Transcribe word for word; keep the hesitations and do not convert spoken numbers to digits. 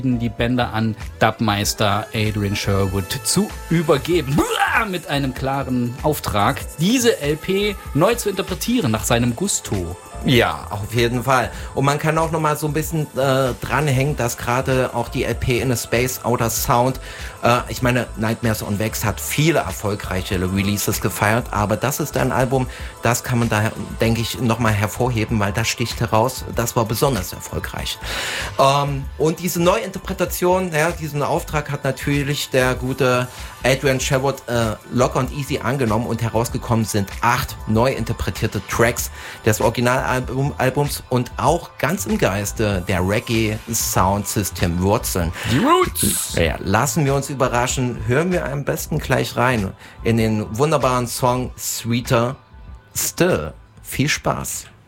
die Bänder an Dubmeister Adrian Sherwood zu übergeben. Mit einem klaren Auftrag, diese L P neu zu interpretieren nach seinem Gusto. Ja, auf jeden Fall. Und man kann auch noch mal so ein bisschen äh, dranhängen, dass gerade auch die L P In a Space Outer Sound, äh, ich meine, Nightmares on Wax hat viele erfolgreiche Releases gefeiert, aber das ist ein Album, das kann man da, denke ich, noch mal hervorheben, weil das sticht heraus, das war besonders erfolgreich. Ähm, und diese Neuinterpretation, ja, diesen Auftrag hat natürlich der gute Adrian Sherwood äh, locker und easy angenommen und herausgekommen sind acht neu interpretierte Tracks des Originalalbums Albums und auch ganz im Geiste der Reggae Sound System Wurzeln. Die Roots! Ja, lassen wir uns überraschen, hören wir am besten gleich rein in den wunderbaren Song Sweeter Still. Viel Spaß!